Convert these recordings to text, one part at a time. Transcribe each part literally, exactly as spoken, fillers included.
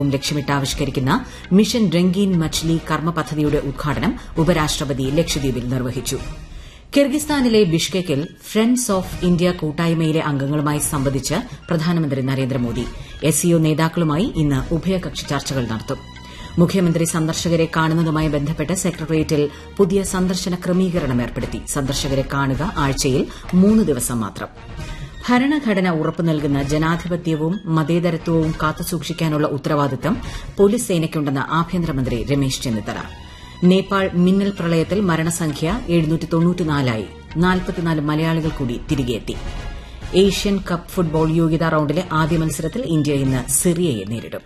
ലക്ഷ്യമിട്ട് ആവിഷ്കരിക്കുന്ന മിഷൻ രംഗീൻ മച്ച്ലി കർമ്മ പദ്ധതിയുടെ ഉദ്ഘാടനം ഉപരാഷ്ട്രപതി ലക്ഷദ്വീപിൽ നിർവഹിച്ചു. കിർഗിസ്ഥാനിലെ ബിഷ്കെക്കിൽ ഫ്രണ്ട്സ് ഓഫ് ഇന്ത്യ കൂട്ടായ്മയിലെ അംഗങ്ങളുമായി സംവദിച്ച് പ്രധാനമന്ത്രി നരേന്ദ്രമോദി എസ്-സിഒ നേതാക്കളുമായി ഇന്ന് ഉഭയകക്ഷി ചർച്ചകൾ നടത്തും. മുഖ്യമന്ത്രി സന്ദർശകരെ കാണുന്നതുമായി ബന്ധപ്പെട്ട് സെക്രട്ടേറിയറ്റിൽ പുതിയ സന്ദർശന ക്രമീകരണം ഏർപ്പെടുത്തി. സന്ദർശകരെ കാണുക ആഴ്ചയിൽ മൂന്ന് ദിവസം മാത്രം. ഭരണഘടന ഉറപ്പു നൽകുന്ന ജനാധിപത്യവും മതേതരത്വവും കാത്തുസൂക്ഷിക്കാനുള്ള ഉത്തരവാദിത്തം പോലീസ് സേനയ്ക്കുണ്ടെന്ന് ആഭ്യന്തരമന്ത്രി രമേശ് ചെന്നിത്തല. നേപ്പാൾ മിന്നൽ പ്രളയത്തിൽ മരണസംഖ്യ എഴുന്നൂറ്റി തൊണ്ണൂറ്റിനാലായി. നാൽപ്പത്തിനാല് മലയാളികൾ കൂടി തിരികെയെത്തി. ഏഷ്യൻ കപ്പ് ഫുട്ബോൾ യോഗ്യതാ റൌണ്ടിലെ ആദ്യ മത്സരത്തിൽ ഇന്ത്യ ഇന്ന് സിറിയയെ നേരിടും.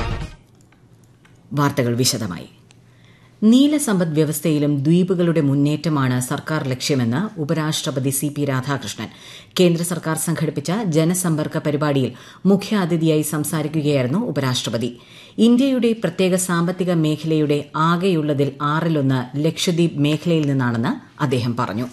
വാർത്തകൾ വിശദമായി. നീല സമ്പദ് വ്യവസ്ഥയിലും ദ്വീപുകളുടെ മുന്നേറ്റമാണ് സർക്കാർ ലക്ഷ്യമെന്ന് ഉപരാഷ്ട്രപതി സി പി രാധാകൃഷ്ണൻ. കേന്ദ്ര സർക്കാർ സംഘടിപ്പിച്ച ജനസമ്പർക്ക പരിപാടിയിൽ മുഖ്യാതിഥിയായി സംസാരിക്കുകയായിരുന്നു ഉപരാഷ്ട്രപതി. ഇന്ത്യയുടെ പ്രത്യേക സാമ്പത്തിക മേഖലയുടെ ആകെയുള്ളതിൽ ആറിലൊന്ന് ലക്ഷദ്വീപ് മേഖലയിൽ നിന്നാണെന്ന് അദ്ദേഹം പറഞ്ഞു.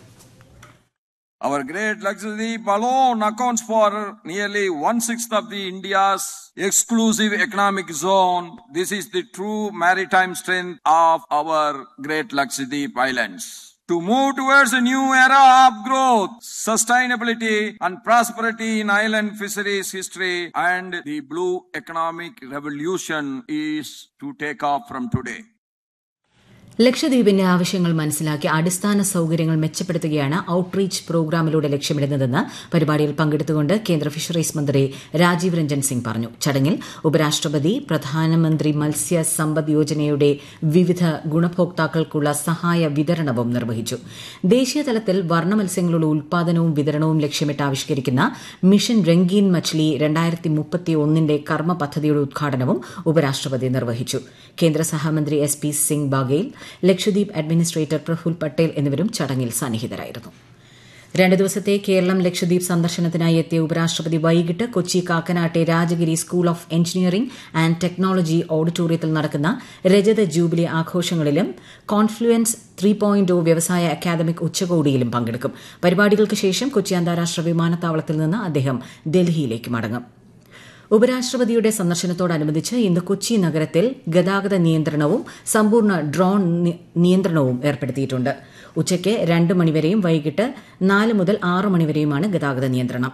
Our great Lakshadweep alone accounts for nearly one-sixth of the India's exclusive economic zone. This is the true maritime strength of our great Lakshadweep Islands. To move towards a new era of growth, sustainability and prosperity in island fisheries history and the blue economic revolution is to take off from today. ലക്ഷദ്വീപിന്റെ ആവശ്യങ്ങൾ മനസ്സിലാക്കി അടിസ്ഥാന സൌകര്യങ്ങൾ മെച്ചപ്പെടുത്തുകയാണ് outreach പ്രോഗ്രാമിലൂടെ ലക്ഷ്യമിടുന്നതെന്ന് പരിപാടിയിൽ പങ്കെടുത്തുകൊണ്ട് കേന്ദ്ര fisheries മന്ത്രി രാജീവ് രഞ്ജൻ സിംഗ് പറഞ്ഞു. ചടങ്ങിൽ ഉപരാഷ്ട്രപതി പ്രധാനമന്ത്രി മത്സ്യ സമ്പദ് യോജനയുടെ വിവിധ ഗുണഭോക്താക്കൾക്കുള്ള സഹായ വിതരണവും നിർവഹിച്ചു. ദേശീയതലത്തിൽ വർണ്ണ മത്സ്യങ്ങളുടെ ഉൽപാദനവും വിതരണവും ലക്ഷ്യമിട്ട് ആവിഷ്കരിക്കുന്ന മിഷൻ രംഗീൻ മച്ച്ലി രണ്ടായിരത്തി മുപ്പത്തി ഒന്നിന്റെ കർമ്മ പദ്ധതിയുടെ ഉദ്ഘാടനവും ഉപരാഷ്ട്രപതി നിർവഹിച്ചു. കേന്ദ്ര സഹമന്ത്രി S P Singh Baghel, Lakshadweep administrator Praful Patel എന്നിവരും ചടങ്ങിൽ സന്നിഹിതരായിരുന്നു. രണ്ട് ദിവസത്തെ കേരളം ലക്ഷദ്വീപ് സന്ദർശനത്തിനായി എത്തിയ ഉപരാഷ്ട്രപതി വൈകിട്ട് Kochi കാക്കനാട്ടെ Rajagiri school of engineering and technology ഓഡിറ്റോറിയത്തിൽ നടക്കുന്ന രജത ജൂബിലി ആഘോഷങ്ങളിലും കോൺഫ്ലുവൻസ് ത്രീ പോയിന്റ് വ്യവസായ അക്കാദമിക് ഉച്ചകോടിയിലും പങ്കെടുക്കും. പരിപാടികൾക്ക് ശേഷം കൊച്ചി അന്താരാഷ്ട്ര വിമാനത്താവളത്തിൽ നിന്ന് അദ്ദേഹം ഡൽഹിയിലേക്ക് മടങ്ങും. ഉപരാഷ്ട്രപതിയുടെ സന്ദർശനത്തോടനുബന്ധിച്ച് ഇന്ന് കൊച്ചി നഗരത്തിൽ ഗതാഗത നിയന്ത്രണവും സമ്പൂർണ്ണ ഡ്രോൺ നിയന്ത്രണവും ഏർപ്പെടുത്തിയിട്ടുണ്ട്. ഉച്ചയ്ക്ക് രണ്ട് മണിവരെയും വൈകിട്ട് നാല് മുതൽ ആറ് മണിവരെയുമാണ് ഗതാഗത നിയന്ത്രണം.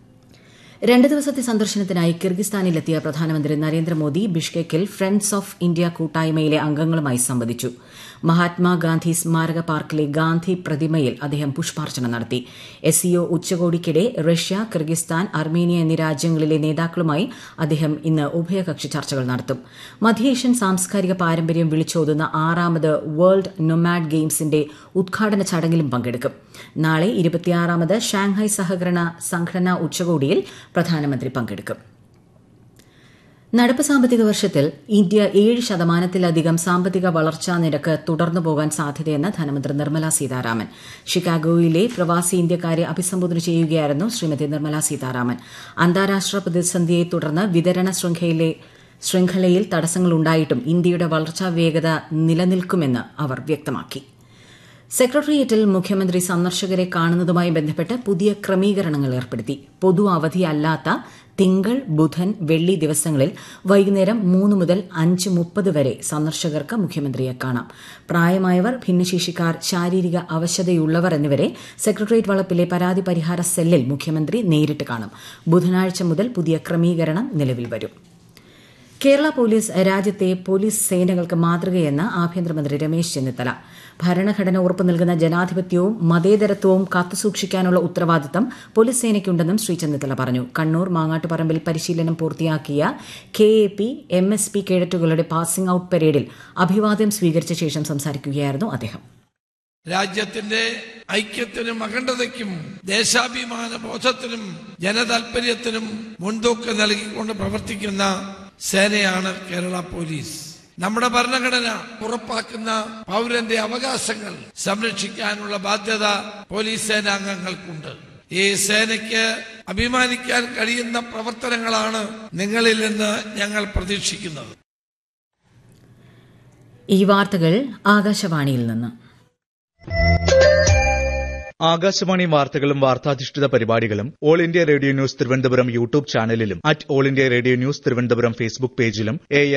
രണ്ട് ദിവസത്തെ സന്ദർശനത്തിനായി കിർഗിസ്ഥാനിലെത്തിയ പ്രധാനമന്ത്രി നരേന്ദ്രമോദി ബിഷ്കെക്കിൽ ഫ്രണ്ട്സ് ഓഫ് ഇന്ത്യ കൂട്ടായ്മയിലെ അംഗങ്ങളുമായി സംവദിച്ചു. മഹാത്മാഗാന്ധി സ്മാരക പാർക്കിലെ ഗാന്ധി പ്രതിമയിൽ അദ്ദേഹം പുഷ്പാർച്ചന നടത്തി. എസ്-സിഒ ഉച്ചകോടിക്കിടെ റഷ്യ, കിർഗിസ്ഥാൻ, അർമേനിയ എന്നീ രാജ്യങ്ങളിലെ നേതാക്കളുമായി അദ്ദേഹം ഇന്ന് ഉഭയകക്ഷി ചർച്ചകൾ നടത്തും. മധ്യേഷ്യൻ സാംസ്കാരിക പാരമ്പര്യം വിളിച്ചോതുന്ന ആറാമത് വേൾഡ് നൊമാഡ് ഗെയിംസിന്റെ ഉദ്ഘാടന ചടങ്ങിലും പങ്കെടുക്കും. നാളെ ഇരുപത്തിയാറാമത് ഷാങ്ഹായ് സഹകരണ സംഘടനാ ഉച്ചകോടിയിൽ പ്രധാനമന്ത്രി പങ്കെടുക്കും. നടപ്പ് സാമ്പത്തിക വർഷത്തിൽ ഇന്ത്യ ഏഴ് ശതമാനത്തിലധികം സാമ്പത്തിക വളർച്ചാ നിരക്ക് തുടർന്നു പോകാൻ സാധ്യതയെന്ന് ധനമന്ത്രി നിർമ്മല സീതാരാമൻ. ഷിക്കാഗോയിലെ പ്രവാസി ഇന്ത്യക്കാരെ അഭിസംബോധന ചെയ്യുകയായിരുന്നു ശ്രീമതി നിർമ്മല സീതാരാമൻ. അന്താരാഷ്ട്ര പ്രതിസന്ധിയെ തുടർന്ന് വിതരണ ശൃംഖലയിലെ ശൃംഖലയിൽ തടസ്സങ്ങളുണ്ടായിട്ടും ഇന്ത്യയുടെ വളർച്ചാ വേഗത നിലനിൽക്കുമെന്ന് അവർ വ്യക്തമാക്കി. സെക്രട്ടേറിയറ്റിൽ മുഖ്യമന്ത്രി സന്ദർശകരെ കാണുന്നതുമായി ബന്ധപ്പെട്ട് പുതിയ ക്രമീകരണങ്ങൾ ഏർപ്പെടുത്തി. പൊതു അവധിയല്ലാത്ത തിങ്കൾ, ബുധൻ, വെള്ളി ദിവസങ്ങളിൽ വൈകുന്നേരം മൂന്ന് മുതൽ അഞ്ച് മുപ്പത് വരെ സന്ദർശകർക്ക് മുഖ്യമന്ത്രിയെ കാണാം. പ്രായമായവർ, ഭിന്നശേഷിക്കാർ, ശാരീരിക അവശതയുള്ളവർ എന്നിവരെ സെക്രട്ടേറിയറ്റ് വളപ്പിലെ പരാതി പരിഹാര സെല്ലിൽ മുഖ്യമന്ത്രി നേരിട്ട് കാണും. ബുധനാഴ്ച മുതൽ പുതിയ ക്രമീകരണം നിലവിൽ വരും. കേരള പോലീസ് രാജ്യത്തെ പോലീസ് സേനകൾക്ക് മാതൃകയെന്ന് ആഭ്യന്തരമന്ത്രി രമേശ് ചെന്നിത്തല. ഭരണഘടന ഉറപ്പു നൽകുന്ന ജനാധിപത്യവും മതേതരത്വവും കാത്തുസൂക്ഷിക്കാനുള്ള ഉത്തരവാദിത്തം പോലീസ് സേനയ്ക്കുണ്ടെന്നും ശ്രീ ചെന്നിത്തല പറഞ്ഞു. കണ്ണൂർ മാങ്ങാട്ടുപറമ്പിൽ പരിശീലനം പൂർത്തിയാക്കിയ K A P, M S P കേഡറ്റുകളുടെ passing out പരേഡിൽ അഭിവാദ്യം സ്വീകരിച്ച ശേഷം സംസാരിക്കുകയായിരുന്നു അദ്ദേഹം. രാജ്യത്തിന്റെ ഐക്യത്തിനും അഖണ്ഡതയ്ക്കും ദേശാഭിമാന ബോധത്തിനും ജനതാൽപര്യത്തിനും മുൻതൂക്കം നൽകിക്കൊണ്ട് പ്രവർത്തിക്കുന്ന സേനയാണ് കേരള പോലീസ്. നമ്മുടെ ഭരണഘടന ഉറപ്പാക്കുന്ന പൗരന്റെ അവകാശങ്ങൾ സംരക്ഷിക്കാനുള്ള ബാധ്യത പോലീസ് സേനാംഗങ്ങൾക്കുണ്ട്. ഈ സേനയ്ക്ക് അഭിമാനിക്കാൻ കഴിയുന്ന പ്രവർത്തനങ്ങളാണ് നിങ്ങളിൽ നിന്ന് ഞങ്ങൾ പ്രതീക്ഷിക്കുന്നത്. ഈ വാർത്തകൾ ആകാശവാണിയിൽ നിന്ന്. ആകാശവാണി വാർത്തകളും വാർത്താധിഷ്ഠിത പരിപാടികളും all India radio news Thiruvananthapuram YouTube ചാനലിലും at all India radio news Thiruvananthapuram Facebook പേജിലും എ